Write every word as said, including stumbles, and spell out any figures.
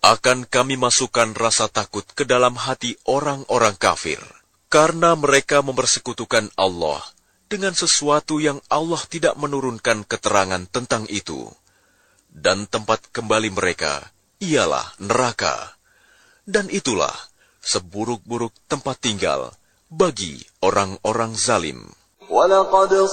akan kami masukkan rasa takut ke dalam hati orang-orang kafir, karena mereka mempersekutukan Allah dengan sesuatu yang Allah tidak menurunkan keterangan tentang itu. Dan tempat kembali mereka ialah neraka. Dan itulah seburuk-buruk tempat tinggal bagi orang-orang zalim.